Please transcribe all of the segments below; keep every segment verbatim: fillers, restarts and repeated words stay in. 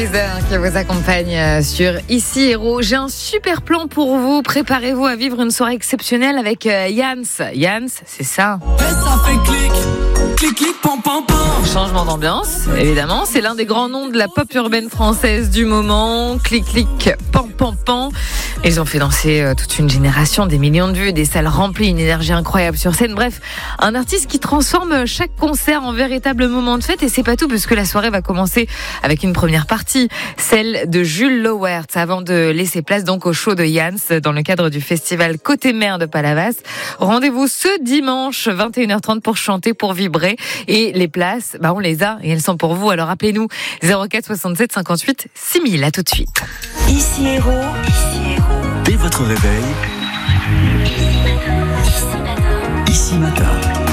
Qui vous accompagne sur Ici Héros. J'ai un super plan pour vous. Préparez-vous à vivre une soirée exceptionnelle avec Yans. Yans, c'est ça. Ça fait clic, clic, clic, pam, pam, pam. Changement d'ambiance, évidemment. C'est l'un des grands noms de la pop urbaine française du moment. Clic, clic, pam, pam, pam. Ils ont fait danser euh, toute une génération, des millions de vues, des salles remplies, une énergie incroyable sur scène. Bref, un artiste qui transforme chaque concert en véritable moment de fête. Et c'est pas tout, puisque la soirée va commencer avec une première partie, celle de Jules Lauwert, avant de laisser place donc au show de Yans dans le cadre du festival Côté Mer de Palavas. Rendez-vous ce dimanche vingt et une heures trente pour chanter, pour vibrer. Et les places, bah on les a et elles sont pour vous. Alors appelez-nous zéro quatre soixante-sept cinquante-huit six mille. À tout de suite. Ici Héros. Ici Héros. Dès votre réveil, Ici Matin.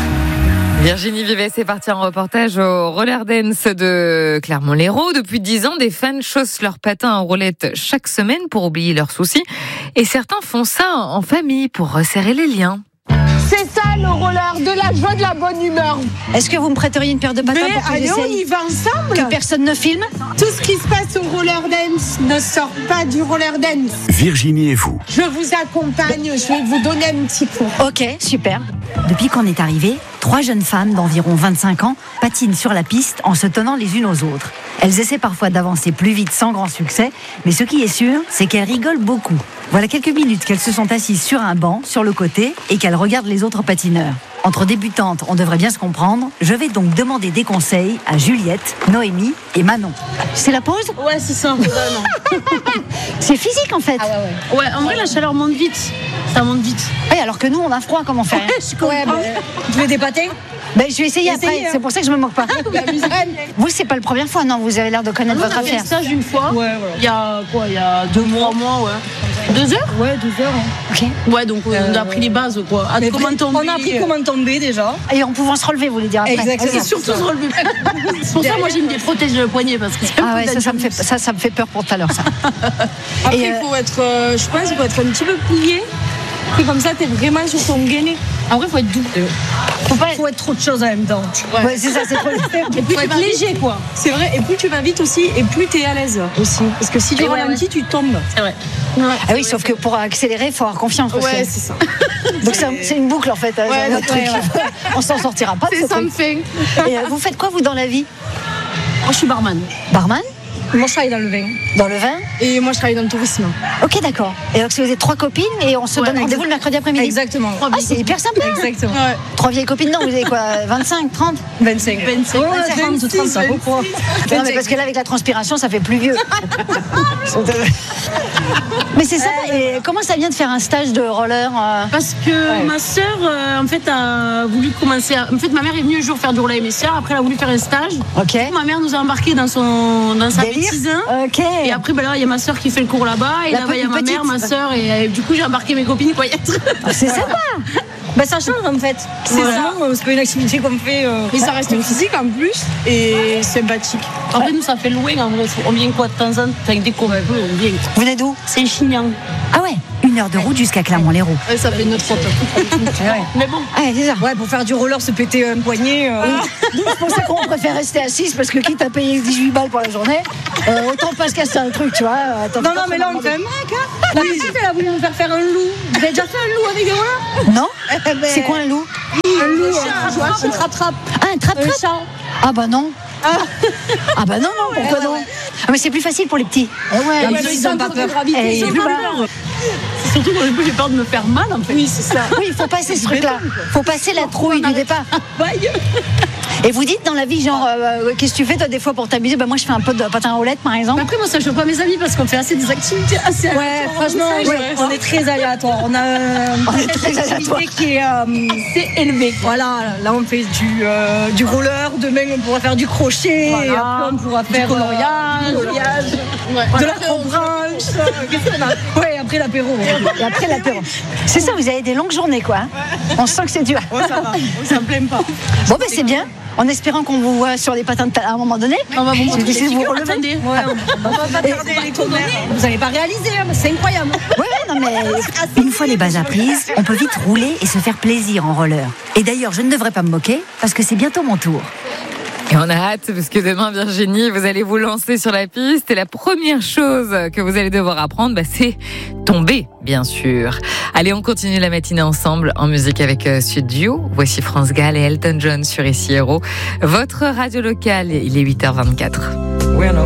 Virginie Vives est partie en reportage au roller dance de Clermont-Lérault. Depuis dix ans, des fans chaussent leurs patins en roulette chaque semaine pour oublier leurs soucis. Et certains font ça en famille pour resserrer les liens. C'est ça le roller, de la joie, de la bonne humeur. Est-ce que vous me prêteriez une paire de patins Mais pour que allez, on j'essaye y va ensemble. que personne ne filme? Tout ce qui se passe au roller dance ne sort pas du roller dance. Virginie et vous. Je vous accompagne, je vais vous donner un petit coup. Ok, super. Depuis qu'on est arrivé, trois jeunes femmes d'environ vingt-cinq ans patinent sur la piste en se tenant les unes aux autres. Elles essaient parfois d'avancer plus vite sans grand succès, mais ce qui est sûr, c'est qu'elles rigolent beaucoup. Voilà quelques minutes qu'elles se sont assises sur un banc, sur le côté, et qu'elles regardent les autres patineurs. Entre débutantes, on devrait bien se comprendre. Je vais donc demander des conseils à Juliette, Noémie et Manon. C'est la pause? Ouais, c'est ça. C'est physique en fait. Ah ouais, ouais. Ouais, en vrai, la chaleur monte vite. Ça monte vite. Oui, alors que nous, on a froid, comment faire? Je comprends. Ouais, mais... Tu veux des pâtés? Ben, je vais essayer après, Essayez, hein. C'est pour ça que je me moque pas. Vous, c'est pas la première fois, non? Vous avez l'air de connaître Ah non, votre on a fait affaire. un stage une fois. Ouais, ouais. Il y a quoi? Il y a deux mois, mois, ouais. Deux heures? Ouais, deux heures. Hein. Ok. Ouais, donc euh, on a appris les bases, quoi. À comment tomber. On a appris comment tomber déjà. Et en pouvant se relever, vous voulez dire après? Exactement. C'est surtout se relever. C'est pour ça que moi j'ai mis des protèges de poignet parce que c'est Ah ouais, ça, ça me fait, ça, ça me fait peur pour tout à l'heure, ça. Après, Et, il euh, faut être, euh, je pense, il faut être un petit peu plié. Et comme ça, t'es vraiment sur ton gainé. En vrai, faut être doux. Faut pas faut être trop de choses en même temps. Ouais. Ouais, c'est ça, c'est trop. Et plus faut être léger, quoi. C'est vrai. Et plus tu vas vite aussi, et plus t'es à l'aise aussi. Parce que si tu Et ouais, ralentis, ouais. tu tombes. C'est vrai. Ah oui, sauf que pour accélérer, il faut avoir confiance aussi. Ouais, c'est ça. Donc c'est, un- c'est une boucle en fait, euh, Ouais, notre ouais, truc. ouais. On s'en sortira pas de C'est ce ça truc. me fait. Et euh, vous faites quoi vous dans la vie? Moi, je suis barman. Barman? Moi, je travaille dans le vin. Dans le vin? Et moi, je travaille dans le tourisme. Ok, d'accord. Et donc, si vous êtes trois copines et on se Ouais, donne rendez-vous le mercredi après-midi? Exactement. Ah, c'est hyper sympa. Exactement. Ouais. Trois vieilles copines, non, vous avez quoi? vingt-cinq, trente? vingt-cinq. vingt-cinq. Ouais, vingt-cinq, trente, trente, ça vaut quoi? Non, mais parce que là, avec la transpiration, ça fait plus vieux. Mais c'est ça. Et comment ça vient de faire un stage de roller euh, Parce que ma sœur, euh, en fait, a voulu commencer. À... En fait, ma mère est venue un jour faire du roller avec mes sœurs. Après, elle a voulu faire un stage. Ok. Ma mère nous a embarqués dans son dans sa Délire. bêtise. Ok. Et après, ben là, il y a ma sœur qui fait le cours là-bas. Et La là-bas, il y a ma petite. mère, ma sœur. Et, et du coup, j'ai embarqué mes copines pour y être. C'est sympa. Bah, ça change en fait. C'est Voilà. vraiment euh, c'est pas une activité qu'on fait. euh, Mais ça reste physique en plus et sympathique. Après, nous, ça fait loin. En vrai. On vient quoi de temps en temps? Avec des cours un peu, on vient. Vous venez d'où? C'est Chignang. Ah ouais, une heure de route jusqu'à Clermont-Lérault. Ouais, ça fait notre faute. Mais bon. Ah ouais, c'est ça. Ouais, pour faire du roller, se péter un poignet. euh, C'est pour ça qu'on préfère rester assise parce que quitte à payer dix-huit balles pour la journée, euh, autant pas se casser un truc, tu vois. Attends, Non, non, mais là, on fait un mec, hein. La petite, elle a voulu nous faire faire un loup. Vous avez déjà fait un loup avec des rollers? Non? C'est quoi un loup? Un loup, un chat, un trap-trap. Ah, un trap-trap? Un chat. Ah bah non. Ah bah non, non, pourquoi non? Ah, mais c'est plus facile pour les petits. Ouais, mais ils ils ont ont pas pas peur. Eh, Ils ont plus pas bas. peur. C'est surtout qu'au début, j'ai peur de me faire mal, en fait. Oui, c'est ça. Oui, il faut passer ce truc-là. Faut passer la trouille du départ. Et vous dites dans la vie, genre, euh, qu'est-ce que tu fais toi des fois pour t'amuser? Bah moi je fais un peu de patin à roulettes par exemple. Après, moi, ça choque pas mes amis parce qu'on fait assez des activités assez. Ouais, franchement, ouais, on est très aléatoire. On a euh, On est une très aléatoire. activité qui est euh, C'est élevé. voilà, là on fait du, euh, du roller, demain on pourra faire du crochet, Voilà. et après on pourra faire Du coloriage. euh, du coloriage, Ouais. de la branche, qu'est-ce qu'on a? Ouais, après l'apéro. Et après l'apéro. C'est ça, vous avez des longues journées quoi. hein. On sent que c'est dur. Oh, ça va, ça me plaît pas. Bon ben c'est bien. En espérant qu'on vous voit sur les patins de ta- à un moment donné. On va vous montrer Essayez les de vous figures. relever. Attendez. Ouais, on va pas tarder les commères. Vous n'allez pas réaliser, hein, mais c'est incroyable. Ouais, ouais, non mais une fois les bases apprises, on peut vite rouler et se faire plaisir en roller. Et d'ailleurs, je ne devrais pas me moquer parce que c'est bientôt mon tour. Et on a hâte parce que demain, Virginie, vous allez vous lancer sur la piste et la première chose que vous allez devoir apprendre, bah, c'est tomber, bien sûr. Allez, on continue la matinée ensemble en musique avec euh, Sud Duo. Voici France Gall et Elton John sur Ici Héros. Votre radio locale, il est huit heures vingt-quatre. Bueno.